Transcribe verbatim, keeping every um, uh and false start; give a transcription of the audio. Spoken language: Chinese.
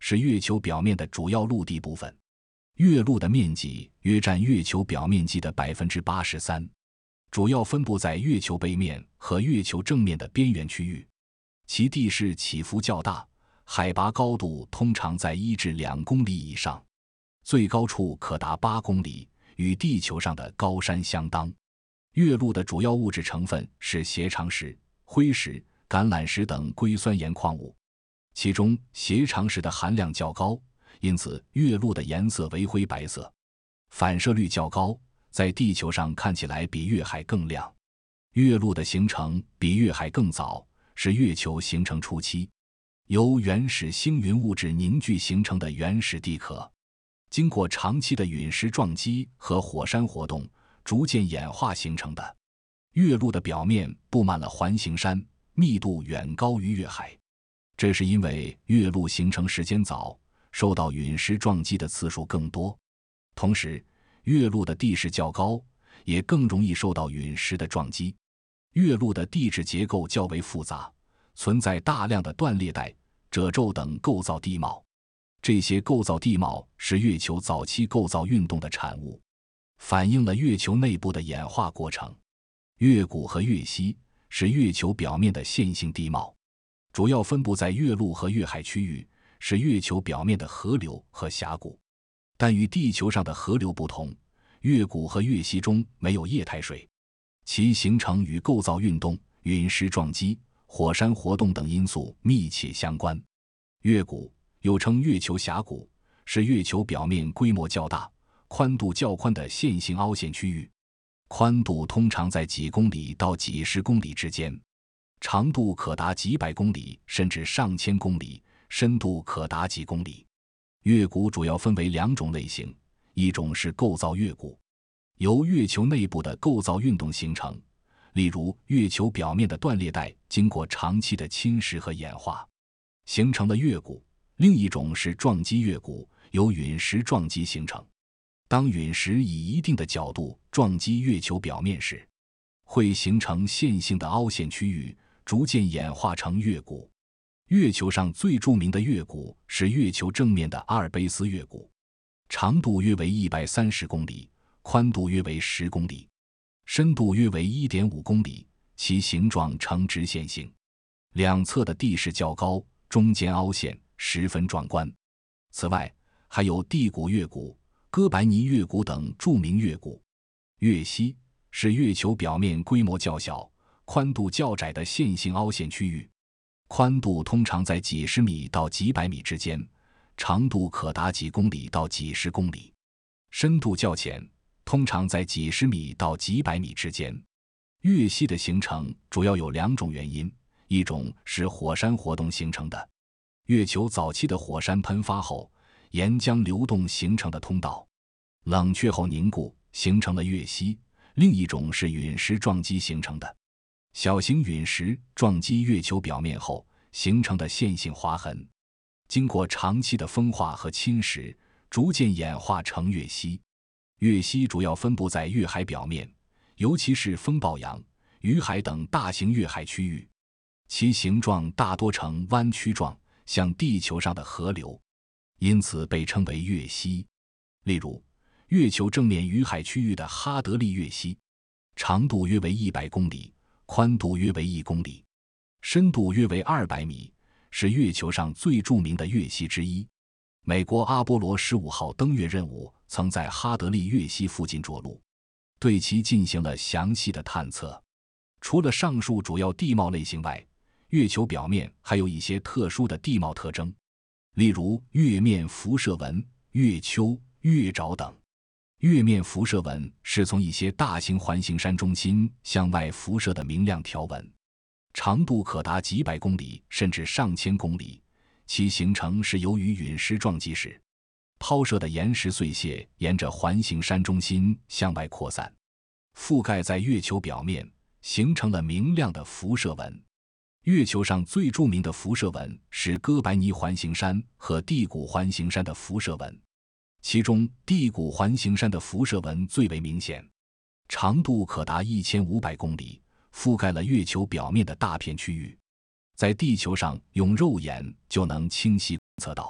是月球表面的主要陆地部分。月陆的面积约占月球表面积的 百分之八十三， 主要分布在月球背面和月球正面的边缘区域，其地势起伏较大，海拔高度通常在一至两公里以上，最高处可达八公里，与地球上的高山相当。月陆的主要物质成分是斜长石、灰石、橄榄石等硅酸盐矿物，其中斜长石的含量较高，因此月陆的颜色为灰白色，反射率较高，在地球上看起来比月海更亮。月陆的形成比月海更早，是月球形成初期由原始星云物质凝聚形成的原始地壳，经过长期的陨石撞击和火山活动逐渐演化形成的。月陆的表面布满了环形山，密度远高于月海，这是因为月陆形成时间早，受到陨石撞击的次数更多，同时月陆的地势较高，也更容易受到陨石的撞击。月陆的地质结构较为复杂，存在大量的断裂带、褶皱等构造地貌，这些构造地貌是月球早期构造运动的产物，反映了月球内部的演化过程。月谷和月溪是月球表面的线性地貌，主要分布在月陆和月海区域，是月球表面的河流和峡谷。但与地球上的河流不同，月谷和月溪中没有液态水，其形成与构造运动、陨石撞击、火山活动等因素密切相关。月谷又称月球峡谷，是月球表面规模较大、宽度较宽的线性凹陷区域，宽度通常在几公里到几十公里之间，长度可达几百公里甚至上千公里，深度可达几公里。月谷主要分为两种类型，一种是构造月谷，由月球内部的构造运动形成，例如月球表面的断裂带经过长期的侵蚀和演化形成了月谷。另一种是撞击月谷，由陨石撞击形成。当陨石以一定的角度撞击月球表面时，会形成线性的凹陷区域，逐渐演化成月谷。月球上最著名的月谷是月球正面的阿尔卑斯月谷，长度约为一百三十公里，宽度约为十公里，深度约为 一点五公里，其形状呈直线型，两侧的地势较高，中间凹陷，十分壮观。此外，还有地谷月谷、哥白尼月谷等著名月谷。月溪是月球表面规模较小、宽度较窄的线性凹陷区域，宽度通常在几十米到几百米之间，长度可达几公里到几十公里，深度较浅，通常在几十米到几百米之间。月溪的形成主要有两种原因，一种是火山活动形成的，月球早期的火山喷发后岩浆流动形成的通道，冷却后凝固形成了月溪；另一种是陨石撞击形成的，小型陨石撞击月球表面后形成的线性划痕，经过长期的风化和侵蚀，逐渐演化成月溪。月溪主要分布在月海表面，尤其是风暴洋、鱼海等大型月海区域，其形状大多呈弯曲状，像地球上的河流，因此被称为月溪。例如，月球正面鱼海区域的哈德利月溪，长度约为一百公里，宽度约为一公里，深度约为二百米，是月球上最著名的月溪之一。美国阿波罗十五号登月任务曾在哈德利月溪附近着陆，对其进行了详细的探测。除了上述主要地貌类型外，月球表面还有一些特殊的地貌特征，例如月面辐射纹、月丘、月沼等。月面辐射纹是从一些大型环形山中心向外辐射的明亮条纹，长度可达几百公里甚至上千公里，其形成是由于陨石撞击时抛射的岩石碎屑沿着环形山中心向外扩散，覆盖在月球表面，形成了明亮的辐射纹。月球上最著名的辐射纹是哥白尼环形山和地谷环形山的辐射纹，其中地谷环形山的辐射纹最为明显，长度可达一千五百公里，覆盖了月球表面的大片区域，在地球上用肉眼就能清晰观测到。